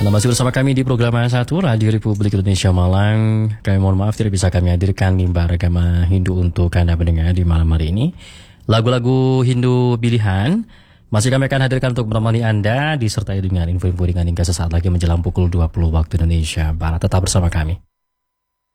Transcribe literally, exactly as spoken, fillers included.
Anda masih bersama kami di program satu Radio Republik Indonesia Malang. Kami mohon maaf tidak bisa kami hadirkan mimbar agama Hindu untuk Anda mendengar di malam hari ini. Lagu-lagu Hindu pilihan masih kami akan hadirkan untuk menemani Anda, disertai dengan info-info ringan hingga sesaat lagi menjelang pukul dua puluh waktu Indonesia Barat. Tetap bersama kami.